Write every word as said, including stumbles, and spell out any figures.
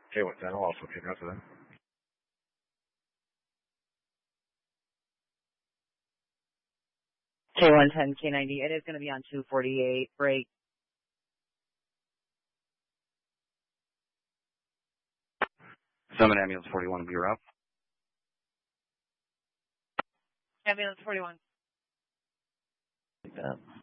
K one ten will also kick out to them. K one ten, K ninety, it is going to be on two forty-eight, break. Summon Ambulance forty-one, be route. Ambulance forty-one. Like that.